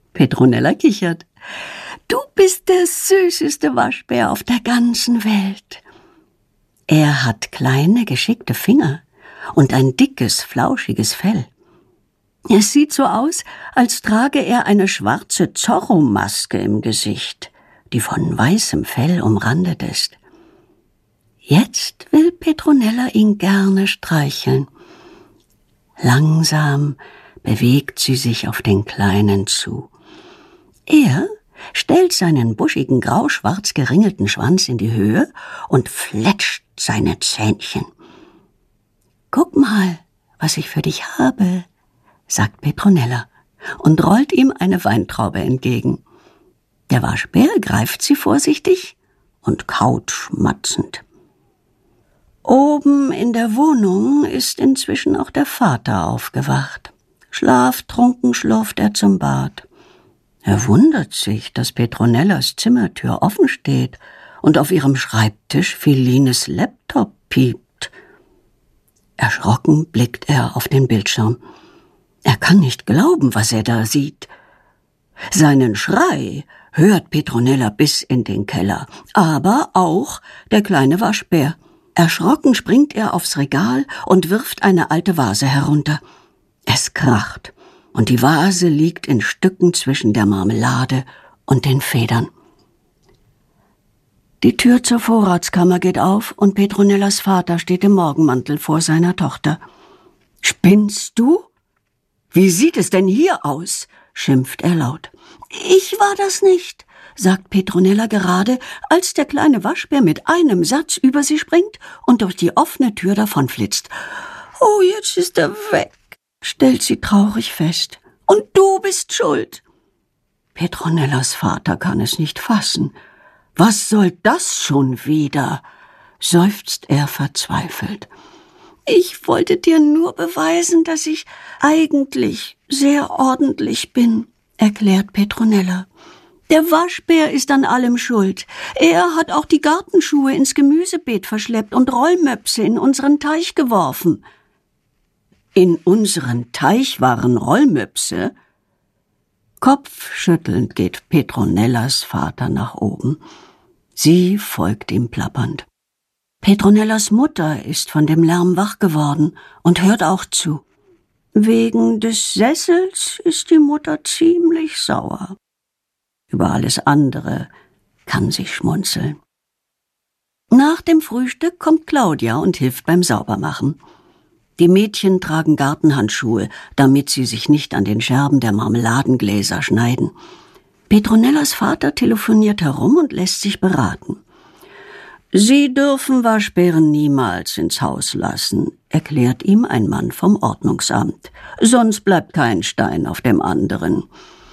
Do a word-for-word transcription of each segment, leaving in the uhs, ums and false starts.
Petronella kichert. »Du bist der süßeste Waschbär auf der ganzen Welt.« Er hat kleine, geschickte Finger und ein dickes, flauschiges Fell. Es sieht so aus, als trage er eine schwarze Zorro-Maske im Gesicht, die von weißem Fell umrandet ist. Jetzt will Petronella ihn gerne streicheln. Langsam bewegt sie sich auf den Kleinen zu. Er stellt seinen buschigen, grauschwarz geringelten Schwanz in die Höhe und fletscht seine Zähnchen. »Guck mal, was ich für dich habe«, sagt Petronella und rollt ihm eine Weintraube entgegen. Der Waschbär greift sie vorsichtig und kaut schmatzend. Oben in der Wohnung ist inzwischen auch der Vater aufgewacht. Schlaftrunken schlurft er zum Bad. Er wundert sich, dass Petronellas Zimmertür offen steht und auf ihrem Schreibtisch Felines Laptop piept. Erschrocken blickt er auf den Bildschirm. Er kann nicht glauben, was er da sieht. Seinen Schrei hört Petronella bis in den Keller, aber auch der kleine Waschbär. Erschrocken springt er aufs Regal und wirft eine alte Vase herunter. Es kracht, und die Vase liegt in Stücken zwischen der Marmelade und den Federn. Die Tür zur Vorratskammer geht auf und Petronellas Vater steht im Morgenmantel vor seiner Tochter. »Spinnst du? Wie sieht es denn hier aus?« schimpft er laut. »Ich war das nicht«, sagt Petronella gerade, als der kleine Waschbär mit einem Satz über sie springt und durch die offene Tür davonflitzt. »Oh, jetzt ist er weg«, stellt sie traurig fest. »Und du bist schuld.« Petronellas Vater kann es nicht fassen. »Was soll das schon wieder?«, seufzt er verzweifelt. »Ich wollte dir nur beweisen, dass ich eigentlich sehr ordentlich bin«, erklärt Petronella. »Der Waschbär ist an allem schuld. Er hat auch die Gartenschuhe ins Gemüsebeet verschleppt und Rollmöpse in unseren Teich geworfen.« »In unseren Teich waren Rollmöpse?« Kopfschüttelnd geht Petronellas Vater nach oben. Sie folgt ihm plappernd. Petronellas Mutter ist von dem Lärm wach geworden und hört auch zu. Wegen des Sessels ist die Mutter ziemlich sauer. Über alles andere kann sie schmunzeln. Nach dem Frühstück kommt Claudia und hilft beim Saubermachen. Die Mädchen tragen Gartenhandschuhe, damit sie sich nicht an den Scherben der Marmeladengläser schneiden. Petronellas Vater telefoniert herum und lässt sich beraten. »Sie dürfen Waschbären niemals ins Haus lassen«, erklärt ihm ein Mann vom Ordnungsamt. »Sonst bleibt kein Stein auf dem anderen.«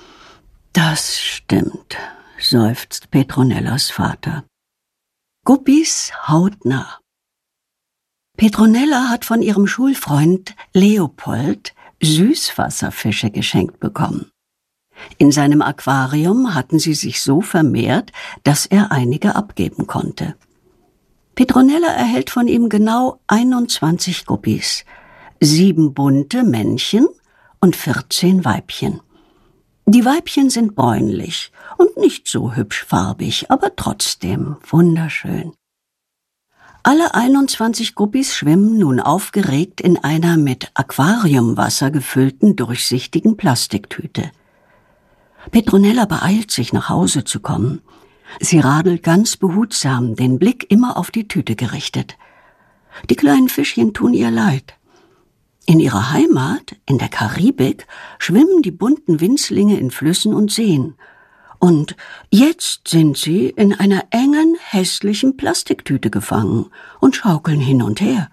»Das stimmt«, seufzt Petronellas Vater. Guppis hautnah. Petronella hat von ihrem Schulfreund Leopold Süßwasserfische geschenkt bekommen. In seinem Aquarium hatten sie sich so vermehrt, dass er einige abgeben konnte. Petronella erhält von ihm genau einundzwanzig Guppis, sieben bunte Männchen und vierzehn Weibchen. Die Weibchen sind bräunlich und nicht so hübsch farbig, aber trotzdem wunderschön. Alle einundzwanzig Guppis schwimmen nun aufgeregt in einer mit Aquariumwasser gefüllten, durchsichtigen Plastiktüte. Petronella beeilt sich, nach Hause zu kommen. Sie radelt ganz behutsam, den Blick immer auf die Tüte gerichtet. Die kleinen Fischchen tun ihr leid. In ihrer Heimat, in der Karibik, schwimmen die bunten Winzlinge in Flüssen und Seen. Und jetzt sind sie in einer engen, hässlichen Plastiktüte gefangen und schaukeln hin und her.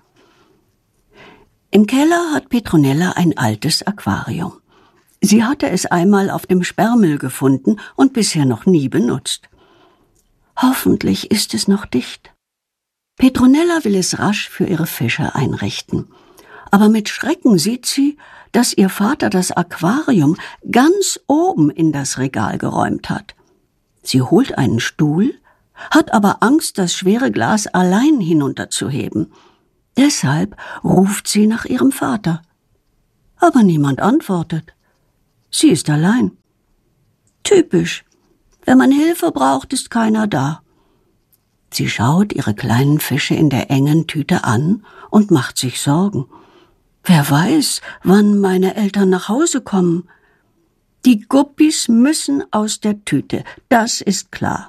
Im Keller hat Petronella ein altes Aquarium. Sie hatte es einmal auf dem Sperrmüll gefunden und bisher noch nie benutzt. Hoffentlich ist es noch dicht. Petronella will es rasch für ihre Fische einrichten. Aber mit Schrecken sieht sie, dass ihr Vater das Aquarium ganz oben in das Regal geräumt hat. Sie holt einen Stuhl, hat aber Angst, das schwere Glas allein hinunterzuheben. Deshalb ruft sie nach ihrem Vater. Aber niemand antwortet. Sie ist allein. Typisch. Wenn man Hilfe braucht, ist keiner da. Sie schaut ihre kleinen Fische in der engen Tüte an und macht sich Sorgen. Wer weiß, wann meine Eltern nach Hause kommen. Die Guppies müssen aus der Tüte, das ist klar.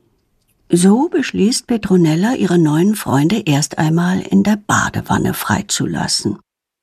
So beschließt Petronella, ihre neuen Freunde erst einmal in der Badewanne freizulassen.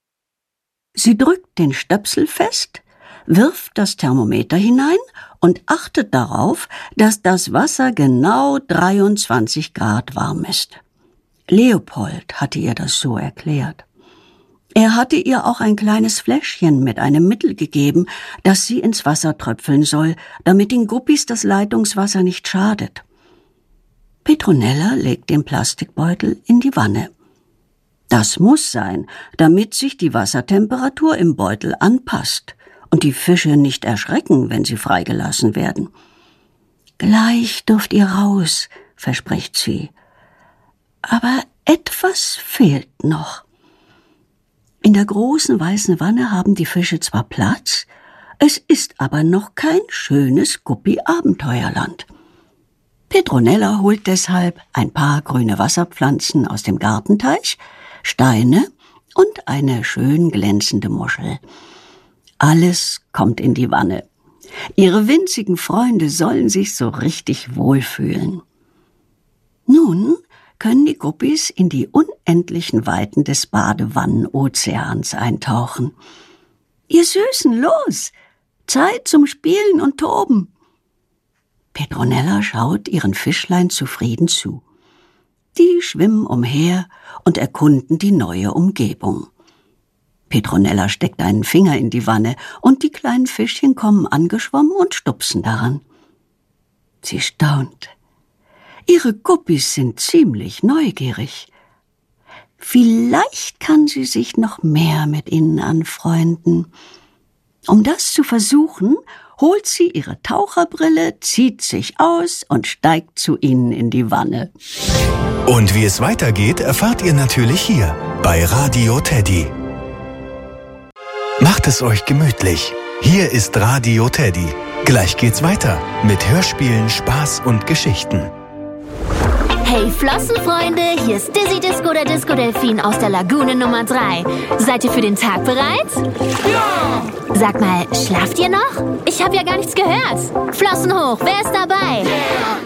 Sie drückt den Stöpsel fest, wirft das Thermometer hinein und achtet darauf, dass das Wasser genau dreiundzwanzig Grad warm ist. Leopold hatte ihr das so erklärt. Er hatte ihr auch ein kleines Fläschchen mit einem Mittel gegeben, das sie ins Wasser tröpfeln soll, damit den Guppies das Leitungswasser nicht schadet. Petronella legt den Plastikbeutel in die Wanne. Das muss sein, damit sich die Wassertemperatur im Beutel anpasst und die Fische nicht erschrecken, wenn sie freigelassen werden. »Gleich dürft ihr raus«, verspricht sie. Aber etwas fehlt noch. In der großen weißen Wanne haben die Fische zwar Platz, es ist aber noch kein schönes Guppi-Abenteuerland. Petronella holt deshalb ein paar grüne Wasserpflanzen aus dem Gartenteich, Steine und eine schön glänzende Muschel. Alles kommt in die Wanne. Ihre winzigen Freunde sollen sich so richtig wohlfühlen. Nun können die Guppies in die unendlichen Weiten des Badewannenozeans eintauchen. »Ihr Süßen, los! Zeit zum Spielen und Toben!« Petronella schaut ihren Fischlein zufrieden zu. Die schwimmen umher und erkunden die neue Umgebung. Petronella steckt einen Finger in die Wanne und die kleinen Fischchen kommen angeschwommen und stupsen daran. Sie staunt. Ihre Guppies sind ziemlich neugierig. Vielleicht kann sie sich noch mehr mit ihnen anfreunden. Um das zu versuchen, holt sie ihre Taucherbrille, zieht sich aus und steigt zu ihnen in die Wanne. Und wie es weitergeht, erfahrt ihr natürlich hier bei Radio Teddy. Macht es euch gemütlich. Hier ist Radio Teddy. Gleich geht's weiter mit Hörspielen, Spaß und Geschichten. Hey Flossenfreunde, hier ist Dizzy Disco, der Disco-Delfin aus der Lagune Nummer drei. Seid ihr für den Tag bereit? Ja! Sag mal, schlaft ihr noch? Ich habe ja gar nichts gehört. Flossen hoch, wer ist dabei? Yeah.